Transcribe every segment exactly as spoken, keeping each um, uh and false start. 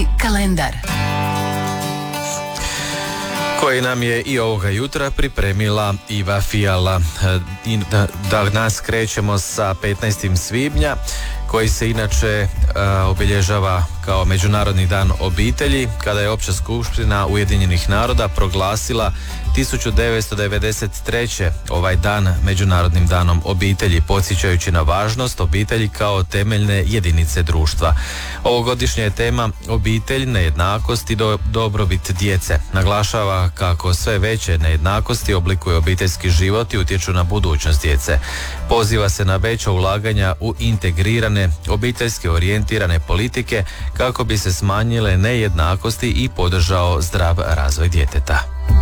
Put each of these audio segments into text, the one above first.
kalendar koji nam je i ovoga jutra pripremila Iva Fijala. I da, da nas krećemo sa petnaestog svibnja, koji se inače uh, obilježava kao Međunarodni dan obitelji, kada je Opća skupština Ujedinjenih naroda proglasila tisuću devetsto devedeset treće ovaj dan Međunarodnim danom obitelji, podsjećajući na važnost obitelji kao temeljne jedinice društva. Ovogodišnja je tema obitelj, nejednakost i do, dobrobit djece. Naglašava kako sve veće nejednakosti oblikuju obiteljski život i utječu na budućnost djece. Poziva se na veća ulaganja u integrirane, obiteljski orijentirane politike kako bi se smanjile nejednakosti i podržao zdrav razvoj djeteta.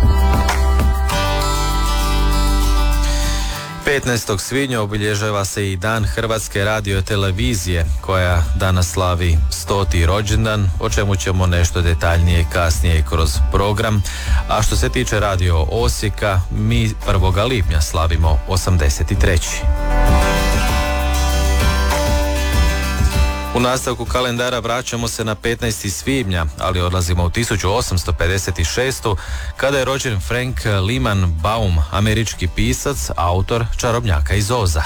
petnaestog svibnja obilježava se i dan Hrvatske radiotelevizije, koja danas slavi stoti rođendan, o čemu ćemo nešto detaljnije kasnije kroz program. A što se tiče Radio Osijeka, mi prvog lipnja slavimo osamdeset treći. U nastavku kalendara vraćamo se na petnaestog svibnja, ali odlazimo u tisuću osamsto pedeset šestu. kada je rođen Frank Lyman Baum, američki pisac, autor Čarobnjaka iz Oza.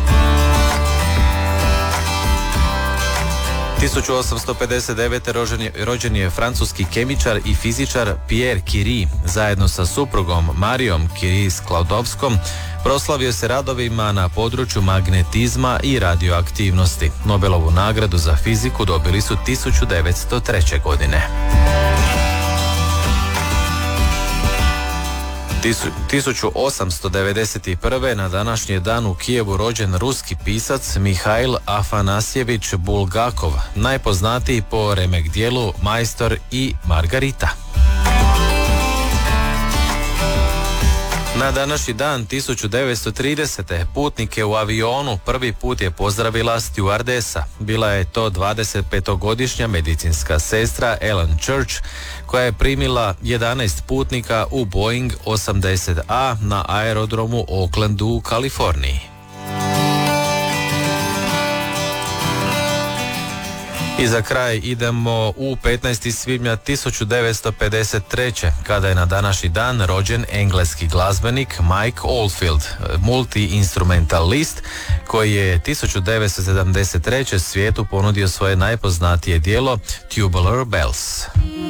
tisuću osamsto pedeset devete. rođen je, rođen je francuski kemičar i fizičar Pierre Curie. Zajedno sa suprugom Marijom Curie-Sklodowskom proslavio se radovima na području magnetizma i radioaktivnosti. Nobelovu nagradu za fiziku dobili su tisuću devetsto treće. godine. tisuću osamsto devedeset prve. na današnji dan u Kijevu rođen ruski pisac Mihail Afanasjević Bulgakov, najpoznatiji po remek dijelu Majstor i Margarita. Na današnji dan tisuću devetsto tridesete. putnike u avionu prvi put je pozdravila stjuardesa. Bila je to dvadesetpetogodišnja medicinska sestra Ellen Church, koja je primila jedanaest putnika u Boeing osamdeset A na aerodromu Oaklandu u Kaliforniji. I za kraj idemo u petnaestog svibnja tisuću devetsto pedeset treće. kada je na današnji dan rođen engleski glazbenik Mike Oldfield, multi-instrumentalist koji je tisuću devetsto sedamdeset treće. svijetu ponudio svoje najpoznatije djelo Tubular Bells.